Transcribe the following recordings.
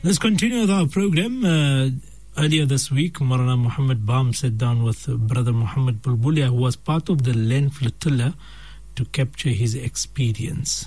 Let's continue with our program. Earlier this week, Maulana Muhammad Bam sat down with Brother Muhammad Bulbulia, who was part of the land flotilla, to capture his experience.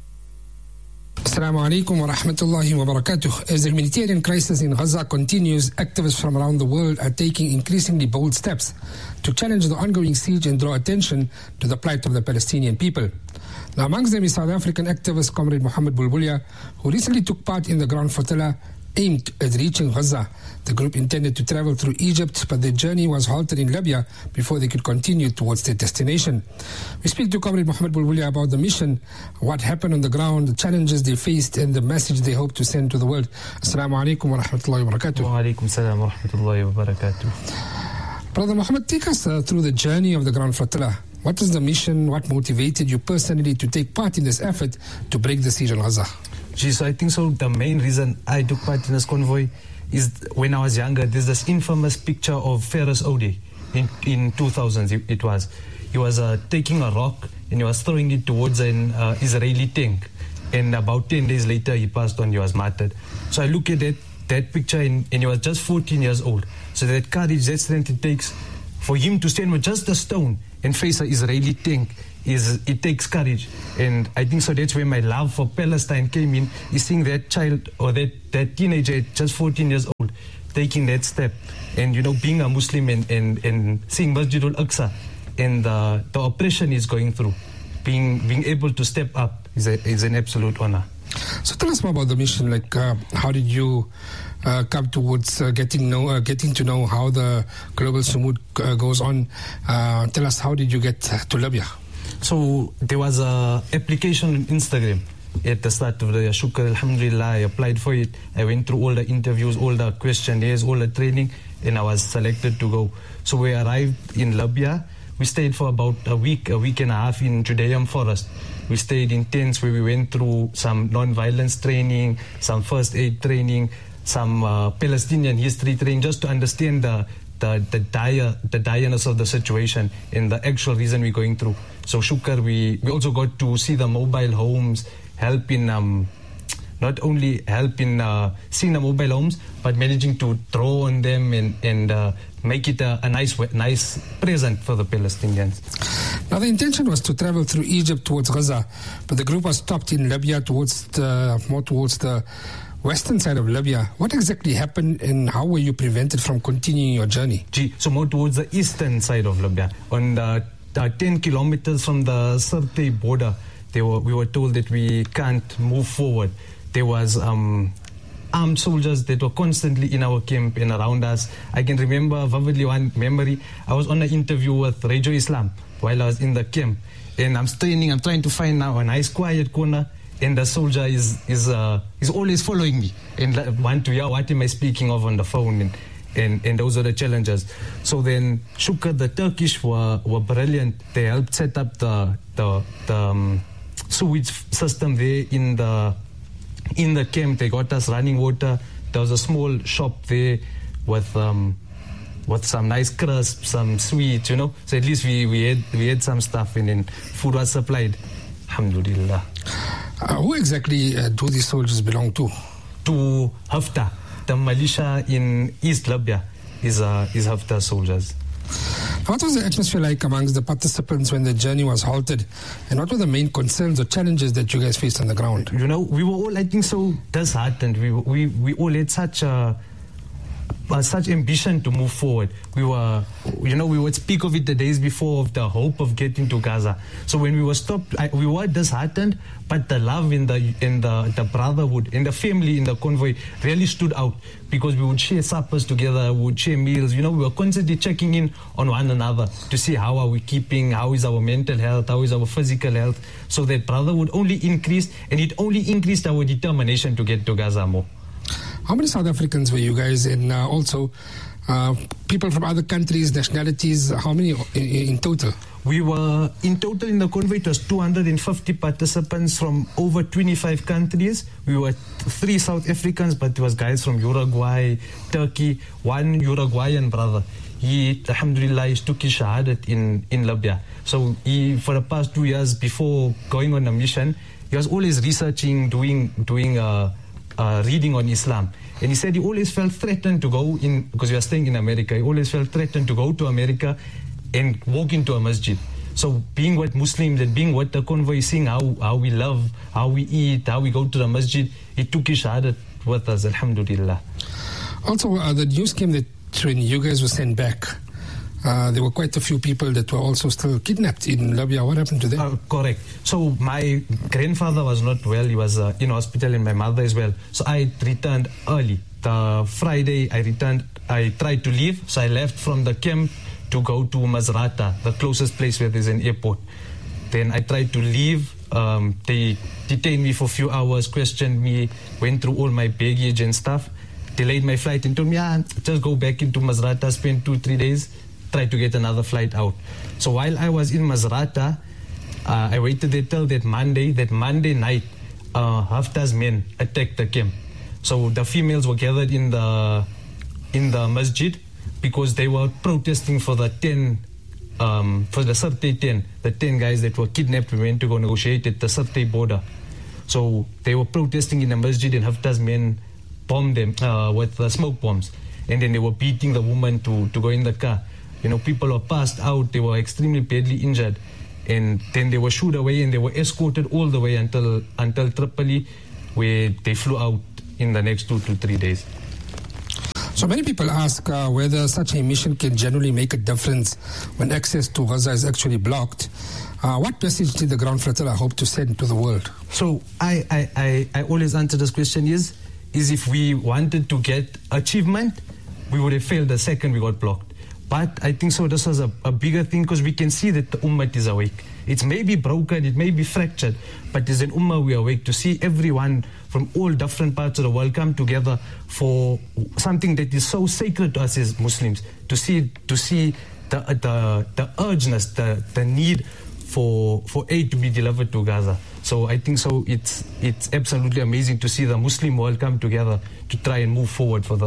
Assalamu alaikum wa rahmatullahi wa barakatuh. As the humanitarian crisis in Gaza continues, activists from around the world are taking increasingly bold steps to challenge the ongoing siege and draw attention to the plight of the Palestinian people. Now, amongst them is South African activist Comrade Muhammad Bulbulia, who recently took part in the ground flotilla aimed at reaching Gaza. The group intended to travel through Egypt, but their journey was halted in Libya before they could continue towards their destination. We speak to Comrade Muhammad Bulbulia about the mission, what happened on the ground, the challenges they faced, and the message they hope to send to the world. Assalamu alaikum wa rahmatullahi wa barakatuh. Wa alaikum salam wa rahmatullahi wa barakatuh. Brother Muhammad, take us through the journey of the ground flotilla. What was the mission? What motivated you personally to take part in this effort to break the siege on Gaza? So I think so the main reason I took part in this convoy is when I was younger, there's this infamous picture of Ferris Ode in 2000 it was. He was taking a rock and he was throwing it towards an Israeli tank, and about 10 days later he passed on, he was martyred. So I look at that picture and he was just 14 years old. So that courage, that strength it takes for him to stand with just a stone and face an Israeli tank, it takes courage. And I think so that's where my love for Palestine came in, is seeing that child or that teenager at just 14 years old taking that step, and being a Muslim and seeing Masjid al-Aqsa and the oppression he's going through, being able to step up is an absolute honor. So tell us more about the mission. Like, how did you come towards getting to know how the global Sumud goes on? Tell us, how did you get to Libya? So there was a application on Instagram at the start of the year. Shukr, alhamdulillah, I applied for it. I went through all the interviews, all the questionnaires, all the training, and I was selected to go. So we arrived in Libya. We stayed for about a week and a half in Judean Forest. We stayed in tents where we went through some non-violence training, some first aid training, some Palestinian history training, just to understand the direness of the situation and the actual reason we're going through. So Shukr, we also got to see the mobile homes, help in not only help in seeing the mobile homes, but managing to draw on them and make it a nice present for the Palestinians. Now the intention was to travel through Egypt towards Gaza, but the group was stopped in Libya more towards the western side of Libya. What exactly happened and how were you prevented from continuing your journey? So more towards the eastern side of Libya, on the 10 kilometers from the Sirte border, we were told that we can't move forward. There was armed soldiers that were constantly in our camp and around us. I can remember vividly one memory. I was on an interview with Radio Islam while I was in the camp, and I'm trying to find now a nice quiet corner, and the soldier is always following me and want to hear what am I speaking of on the phone, and those are the challenges. So then Shukr, the Turkish were brilliant. They helped set up the sewage system there in the camp. They got us running water. There was a small shop there with some nice crisps, some sweets, So at least we had some stuff, and then food was supplied. Alhamdulillah. Who exactly do these soldiers belong to? To Haftar. The militia in East Libya is Haftar soldiers. What was the atmosphere like amongst the participants when the journey was halted? And what were the main concerns or challenges that you guys faced on the ground? We were all, I think so, disheartened. We all had such ambition to move forward. We would speak of it the days before, of the hope of getting to Gaza. So when we were stopped, we were disheartened, but the love in the brotherhood and the family in the convoy really stood out, because we would share suppers together, we would share meals. We were constantly checking in on one another to see how are we keeping, how is our mental health, how is our physical health. So that brotherhood only increased, and it only increased our determination to get to Gaza more. How many South Africans were you guys, and also people from other countries, nationalities? How many in total? We were, in total in the convoy, it was 250 participants from over 25 countries. We were 3 South Africans, but there was guys from Uruguay, Turkey, one Uruguayan brother. He, alhamdulillah, he took his shahadat in Libya. So he, for the past 2 years before going on a mission, he was always researching, doing reading on Islam. And he said he always felt threatened to go in, because we are staying in America, he always felt threatened to go to America and walk into a masjid. So being with Muslims and being with the convoy, seeing how we love, how we eat, how we go to the masjid, he took his shahadat with us, alhamdulillah. Also, the news came that when you guys were sent back, there were quite a few people that were also still kidnapped in Libya. What happened to them? Correct. So my grandfather was not well. He was in hospital, and my mother as well. So I returned early. The Friday I returned, I tried to leave. So I left from the camp to go to Masrata, the closest place where there's an airport. Then I tried to leave. They detained me for a few hours, questioned me, went through all my baggage and stuff, delayed my flight and told me, just go back into Masrata, spend 2-3 days, try to get another flight out. So while I was in Masrata, I waited there till that Monday night, Haftar's men attacked the camp. So the females were gathered in the masjid because they were protesting for the 10, for the Sirte 10, the 10 guys that were kidnapped. We went to go negotiate at the Sirte border. So they were protesting in the masjid, and Haftar's men bombed them with smoke bombs. And then they were beating the woman to go in the car. You know, people were passed out. They were extremely badly injured. And then they were shooed away, and they were escorted all the way until Tripoli, where they flew out in the next 2 to 3 days. So many people ask whether such a mission can generally make a difference when access to Gaza is actually blocked. What message did the ground flotilla hope to send to the world? So I always answer this question is if we wanted to get achievement, we would have failed the second we got blocked. But I think so this was a bigger thing, because we can see that the ummah is awake. It's maybe broken, it may be fractured, but as an ummah we are awake to see everyone from all different parts of the world come together for something that is so sacred to us as Muslims. To see the urgency, the need for aid to be delivered to Gaza. So I think so it's absolutely amazing to see the Muslim world come together to try and move forward for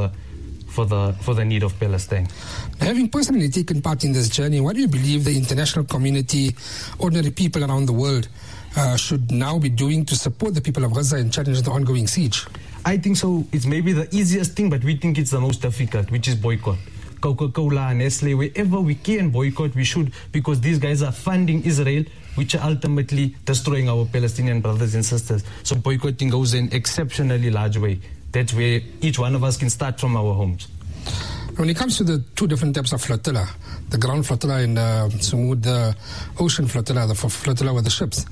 the need of Palestine. Having personally taken part in this journey, what do you believe the international community, ordinary people around the world, should now be doing to support the people of Gaza and challenge the ongoing siege? I think so it's maybe the easiest thing, but we think it's the most difficult, which is boycott. Coca-Cola, Nestle, wherever we can boycott, we should, because these guys are funding Israel, which are ultimately destroying our Palestinian brothers and sisters. So boycotting goes in exceptionally large way. That's where each one of us can start from our homes. When it comes to the two different types of flotilla, the ground flotilla and Sumud, the ocean flotilla, the flotilla with the ships,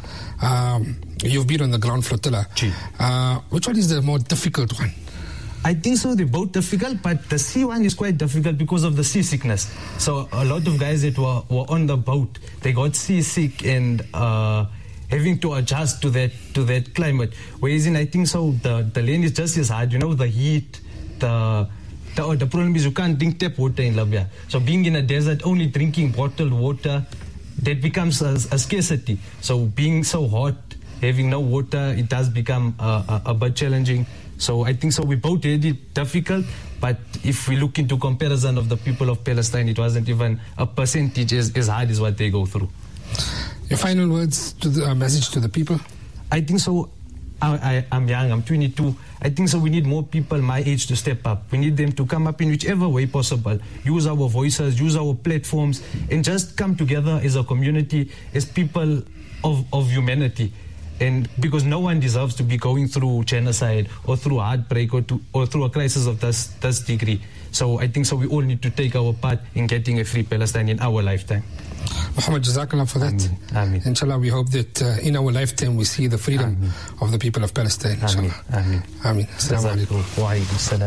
you've been on the ground flotilla. Which one is the more difficult one? I think so, they're both difficult, but the sea one is quite difficult because of the seasickness. So a lot of guys that were on the boat, they got seasick and having to adjust to that climate. Whereas I think so the land is just as hard, you know, the heat, the problem is you can't drink tap water in Libya. So being in a desert, only drinking bottled water, that becomes a scarcity. So being so hot, having no water, it does become a bit challenging. So I think so we both had it difficult, but if we look into comparison of the people of Palestine, it wasn't even a percentage as hard as what they go through. Your final words to the message to the people? I think so. I'm young, I'm 22. I think so we need more people my age to step up. We need them to come up in whichever way possible. Use our voices, use our platforms, and just come together as a community, as people of humanity. And because no one deserves to be going through genocide or through heartbreak or through a crisis of this degree. So I think so we all need to take our part in getting a free Palestine in our lifetime. Muhammad, Jazakallah for that. Ameen. Inshallah, we hope that in our lifetime we see the freedom of the people of Palestine. Ameen. Ameen. Assalamu alaikum. Wa alaikum salam.